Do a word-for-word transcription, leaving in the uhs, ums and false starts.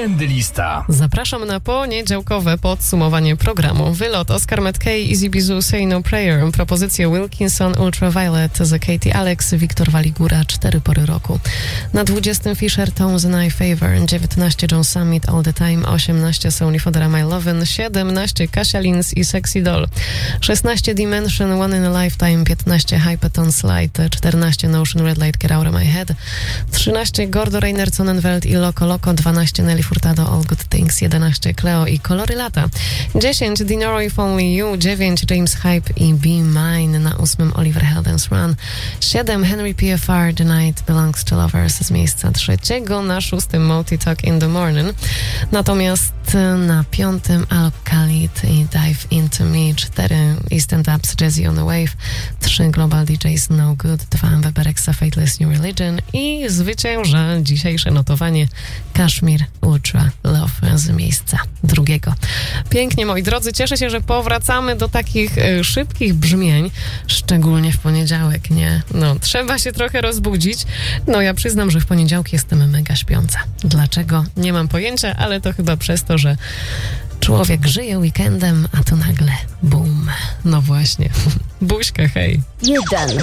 Trendlista. Zapraszam na poniedziałkowe podsumowanie programu. Wylot Oscar McKay, Easy Bizu, Say No Prayer. Propozycje Wilkinson, Ultraviolet, The Katie Alex, Wiktor Waligura, Cztery pory roku. Na dwudziestym Fisher, Tones and I Favor. dziewiętnaście John Summit, All the Time. osiemnaście Sony Fodera, My Lovin'. siedemnaście Kasia Lins i Sexy Doll. szesnaście Dimension, One in a Lifetime. piętnaście Hypeton Slide. czternaście Notion, Red Light, Get Out of My Head. trzynaście Gordo Reiner, Sonnenfeld i Loco Loco. dwanaście Nelly Furtado, All Good Things. jedenaście Cleo i Kolory Lata. dziesięć Dinoro, If Only You. dziewięć James Hype i Be Mine. Na ósmym Oliver Heldens Run. siedem Henry P F R, The Night Belongs to Lovers z miejsca trzeciego. Na szóstym Multi Talk in the Morning. Natomiast na piątym Alok Khalid i Dive Into Me. cztery Eastern Dubs, Jazzy on the Wave. trzy Global D Js, No Good. dwa Weberexa, Fateless New Religion. I zwycięża dzisiejsze notowanie Kashmir Ultra Love z miejsca drugiego. Pięknie, moi drodzy, cieszę się, że powracamy do takich y, szybkich brzmień, szczególnie w poniedziałek, nie? No, trzeba się trochę rozbudzić. No, ja przyznam, że w poniedziałki jestem mega śpiąca. Dlaczego? Nie mam pojęcia, ale to chyba przez to, że człowiek żyje weekendem, a to nagle bum. No właśnie. Buźka, hej. Jeden.